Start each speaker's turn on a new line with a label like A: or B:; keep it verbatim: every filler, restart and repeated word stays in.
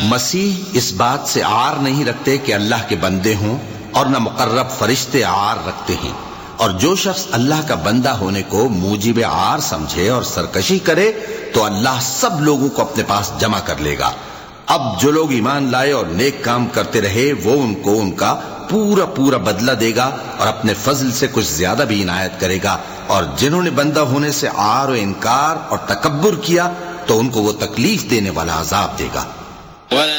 A: मसीह इस बात से आर नहीं रखते कि अल्लाह के बंदे हों और न मुकर्रब फरिश्ते आर रखते हैं। और जो शख्स अल्लाह का बंदा होने को मूजिब आर समझे और सरकशी करे तो अल्लाह सब लोगों को अपने पास जमा कर लेगा। अब जो लोग ईमान लाए और नेक काम करते रहे वो उनको उनका पूरा पूरा बदला देगा और अपने फजल से कुछ ज्यादा भी इनायत करेगा। और जिन्होंने बंदा होने से आर और इनकार और तकब्बुर किया तो उनको वो तकलीफ देने वाला अजाब देगा।